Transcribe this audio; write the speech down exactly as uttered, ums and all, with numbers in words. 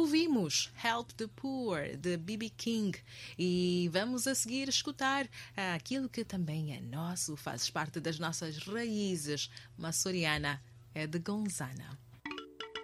Ouvimos Help the Poor, de B B King, e vamos a seguir escutar aquilo que também é nosso, faz parte das nossas raízes, uma açoriana, é de Gonzana.